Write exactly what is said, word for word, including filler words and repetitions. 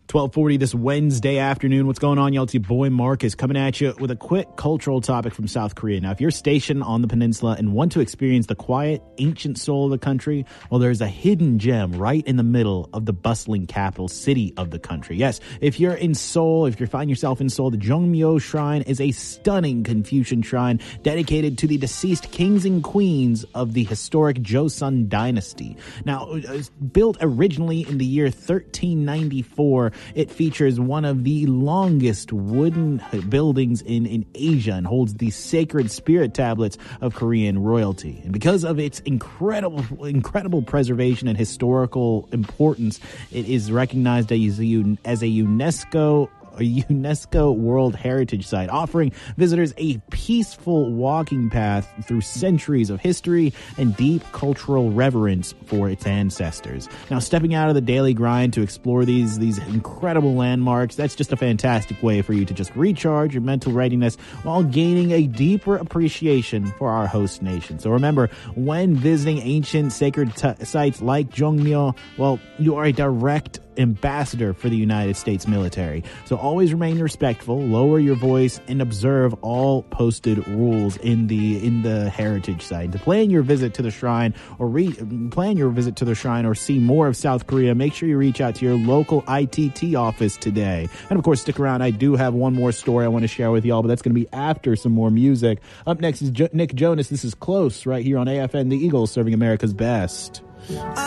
twelve forty this Wednesday afternoon. What's going on, y'all? It's your boy Marcus coming at you with a quick cultural topic from South Korea. Now, if you're stationed on the peninsula and want to experience the quiet, ancient soul of the country, well, there's a hidden gem right in the middle of the bustling capital city of the country. Yes, if you're in Seoul, if you find yourself in Seoul, the Jongmyo Shrine is a stunning Confucian shrine dedicated to the deceased kings and queens of the historic Joseon dynasty. Now, built originally in the year thirteen ninety-four, it features one of the longest wooden buildings in, in Asia and holds the sacred spirit tablets of Korean royalty. And because of its incredible, incredible preservation and historical importance, it is recognized as a, as a UNESCO a UNESCO World Heritage Site, offering visitors a peaceful walking path through centuries of history and deep cultural reverence for its ancestors. Now, stepping out of the daily grind to explore these these incredible landmarks, that's just a fantastic way for you to just recharge your mental readiness while gaining a deeper appreciation for our host nation. So remember, when visiting ancient sacred t- sites like Jongmyo, well, you are a direct ambassador for the United States military. So always remain respectful, lower your voice, and observe all posted rules in the in the heritage site. To plan your visit to the shrine or re- plan your visit to the shrine or see more of South Korea, make sure you reach out to your local I T T office today. And of course, stick around. I do have one more story I want to share with y'all, but that's going to be after some more music. Up next is jo- Nick Jonas. This is Close right here on A F N The Eagle, serving America's best.